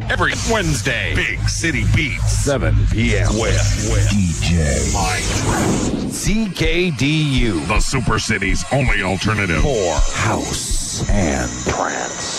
every Wednesday. Big City Beats, 7 p.m. with DJ Mind. CKDU, the Super City's only alternative for house and trance.